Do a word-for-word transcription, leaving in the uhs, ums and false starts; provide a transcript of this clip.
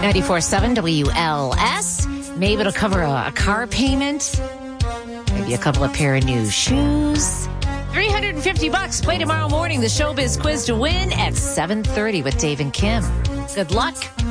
ninety-four point seven W L S. Maybe it'll cover a, a car payment. Maybe a couple of pair of new shoes. three hundred fifty bucks. Play tomorrow morning. The Showbiz Quiz to win at seven thirty with Dave and Kim. Good luck.